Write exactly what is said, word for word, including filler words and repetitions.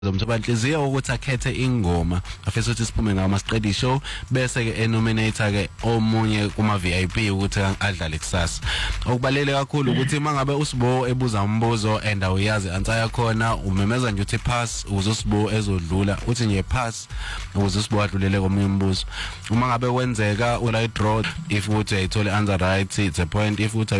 zomthobanhliziyo ukuthi akhethe ingoma afisa ukuthi siphume ngawo masiqedi show bese ke enominator ke omunye kuma V I P ukuthi adlale kusasa. Okubalele kakhulu ukuthi mangabe uSibo ebuza umbuzo and awuyazi answer yakhona umemeza nje uthi pass ukuze uSibo ezodlula uthi nje pass ukuze uSibo adlulele komunye umbuzo. Uma ngabe wenzeka ula draw if uthi ayithole answer right it's a point if uthi